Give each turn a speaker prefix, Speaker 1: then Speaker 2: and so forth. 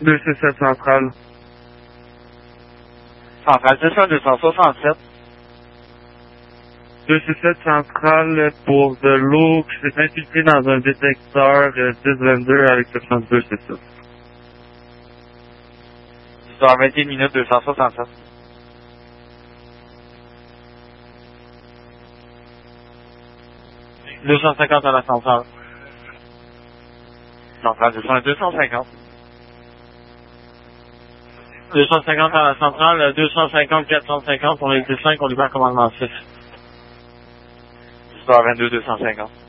Speaker 1: 267 centrale.
Speaker 2: Centrale 267.
Speaker 1: 267 centrale pour de l'eau qui s'est infiltrée dans un détecteur 1022 avec 7267.
Speaker 2: 10h21 minutes 267. « 250 à la centrale. Centrale 250. 250 à la centrale, 250, 450, on est 5, on libère commandement 6. 10h22, 250.